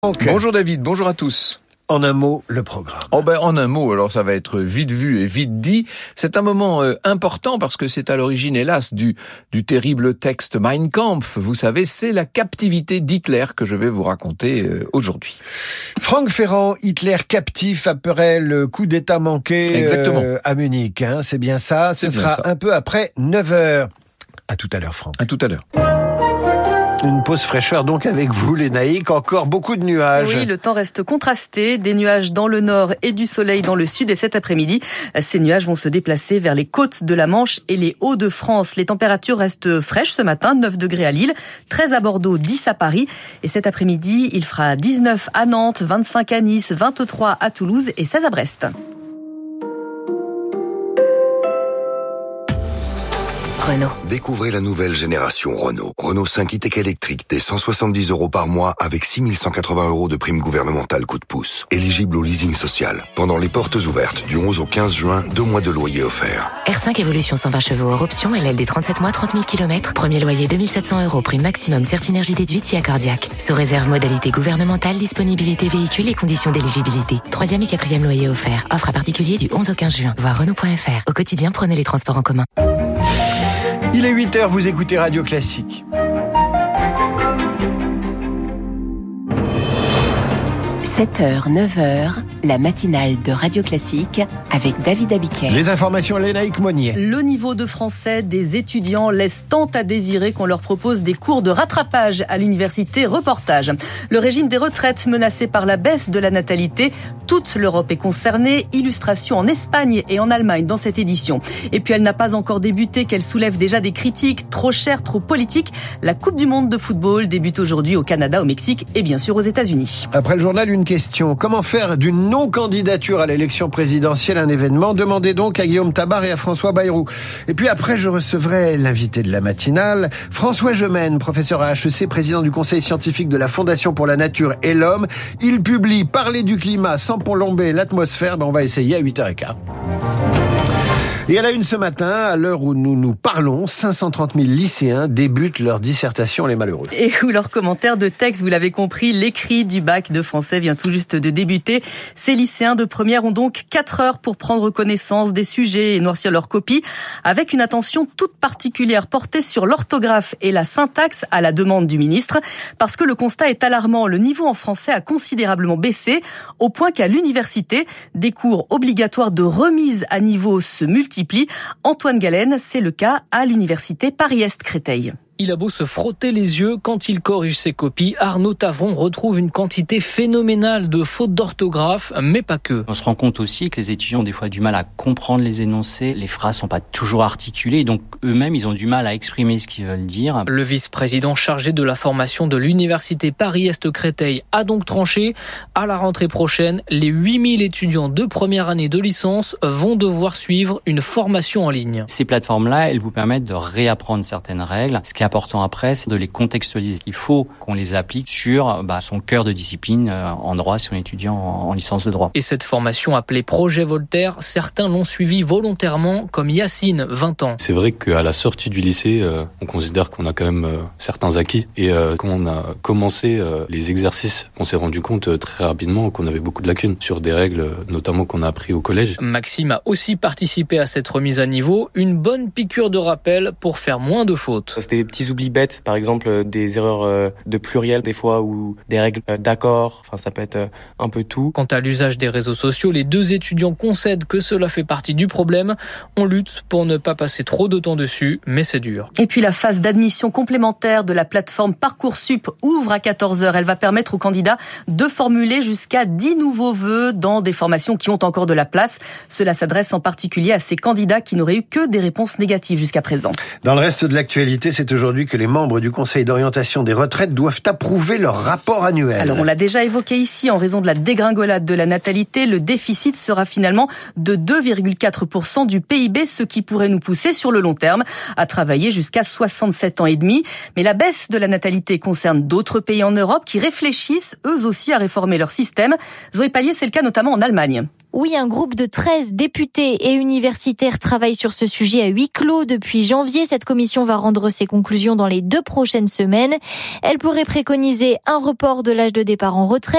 Okay. Bonjour David, bonjour à tous. En un mot, le programme. En un mot, alors ça va être vite vu et vite dit. C'est un moment important parce que c'est à l'origine, hélas, du terrible texte Mein Kampf. Vous savez, c'est la captivité d'Hitler que je vais vous raconter aujourd'hui. Franck Ferrand, Hitler captif après le coup d'État manqué à Munich. C'est bien ça. Ce sera un peu après 9h. À tout à l'heure, Franck. À tout à l'heure. Une pause fraîcheur donc avec vous, Lénaïque. Encore beaucoup de nuages. Oui, le temps reste contrasté. Des nuages dans le nord et du soleil dans le sud. Et cet après-midi, ces nuages vont se déplacer vers les côtes de la Manche et les Hauts-de-France. Les températures restent fraîches ce matin. 9 degrés à Lille, 13 à Bordeaux, 10 à Paris. Et cet après-midi, il fera 19 à Nantes, 25 à Nice, 23 à Toulouse et 16 à Brest. Renault. Découvrez la nouvelle génération Renault. Renault 5 e-Tech électrique dès 170 € par mois avec 6 180 € de prime gouvernementale coup de pouce. Éligible au leasing social. Pendant les portes ouvertes du 11 au 15 juin, 2 mois de loyer offerts. R5 Evolution 120 chevaux hors option, LLD 37 mois, 30 000 km. Premier loyer 2700 €, prime maximum Certinergie déduite si accordiaque. Sous réserve modalité gouvernementale, disponibilité véhicule et conditions d'éligibilité. 3e et 4e loyer offert. Offre à particulier du 11 au 15 juin. Voir Renault.fr. Au quotidien, prenez les transports en commun. Il est 8h, vous écoutez Radio Classique. 7h, 9h, la matinale de Radio Classique avec David Abiker. Les informations, Lénaïque Monnier. Le niveau de français des étudiants laisse tant à désirer qu'on leur propose des cours de rattrapage à l'université. Reportage. Le régime des retraites menacé par la baisse de la natalité. Toute l'Europe est concernée. Illustration en Espagne et en Allemagne dans cette édition. Et puis elle n'a pas encore débuté qu'elle soulève déjà des critiques. Trop chères, trop politiques. La Coupe du Monde de football débute aujourd'hui au Canada, au Mexique et bien sûr aux États-Unis. Après le journal, une question. Comment faire d'une non-candidature à l'élection présidentielle un événement? Demandez donc à Guillaume Tabar et à François Bayrou. Et puis après, je recevrai l'invité de la matinale, François Gemène, professeur à HEC, président du conseil scientifique de la Fondation pour la Nature et l'Homme. Il publie Parler du climat sans plomber l'atmosphère. On va essayer à 8h15. Et à la une ce matin, à l'heure où nous parlons, 530 000 lycéens débutent leur dissertation, les malheureux. Et où leur commentaire de texte, vous l'avez compris, l'écrit du bac de français vient tout juste de débuter. Ces lycéens de première ont donc 4 heures pour prendre connaissance des sujets et noircir leur copie, avec une attention toute particulière portée sur l'orthographe et la syntaxe à la demande du ministre, parce que le constat est alarmant. Le niveau en français a considérablement baissé, au point qu'à l'université, des cours obligatoires de remise à niveau se multiplient. Antoine Galen, c'est le cas à l'université Paris-Est-Créteil. Il a beau se frotter les yeux quand il corrige ses copies, Arnaud Tavon retrouve une quantité phénoménale de fautes d'orthographe, mais pas que. On se rend compte aussi que les étudiants ont des fois du mal à comprendre les énoncés, les phrases sont pas toujours articulées, donc eux-mêmes ils ont du mal à exprimer ce qu'ils veulent dire. Le vice-président chargé de la formation de l'université Paris-Est-Créteil a donc tranché. À la rentrée prochaine, les 8000 étudiants de première année de licence vont devoir suivre une formation en ligne. Ces plateformes-là, elles vous permettent de réapprendre certaines règles. Ce qui est important après, c'est de les contextualiser. Il faut qu'on les applique sur son cœur de discipline en droit si on est étudiant en licence de droit. Et cette formation appelée Projet Voltaire, certains l'ont suivie volontairement, comme Yacine, 20 ans. C'est vrai qu'à la sortie du lycée, on considère qu'on a quand même certains acquis. Et quand on a commencé les exercices, on s'est rendu compte très rapidement qu'on avait beaucoup de lacunes sur des règles, notamment qu'on a appris au collège. Maxime a aussi participé à cette remise à niveau. Une bonne piqûre de rappel pour faire moins de fautes. C'était des petits oublis bêtes, par exemple des erreurs de pluriel des fois ou des règles d'accord, ça peut être un peu tout. Quant à l'usage des réseaux sociaux, les deux étudiants concèdent que cela fait partie du problème. On lutte pour ne pas passer trop de temps dessus, mais c'est dur. Et puis la phase d'admission complémentaire de la plateforme Parcoursup ouvre à 14h. Elle va permettre aux candidats de formuler jusqu'à 10 nouveaux vœux dans des formations qui ont encore de la place. Cela s'adresse en particulier à ces candidats qui n'auraient eu que des réponses négatives jusqu'à présent. Dans le reste de l'actualité, c'est aujourd'hui que les membres du Conseil d'orientation des retraites doivent approuver leur rapport annuel. Alors on l'a déjà évoqué ici, en raison de la dégringolade de la natalité, le déficit sera finalement de 2,4% du PIB, ce qui pourrait nous pousser sur le long terme à travailler jusqu'à 67 ans et demi. Mais la baisse de la natalité concerne d'autres pays en Europe qui réfléchissent eux aussi à réformer leur système. Zoé Pallier, c'est le cas notamment en Allemagne. Oui, un groupe de 13 députés et universitaires travaille sur ce sujet à huis clos depuis janvier. Cette commission va rendre ses conclusions dans les 2 prochaines semaines. Elle pourrait préconiser un report de l'âge de départ en retraite,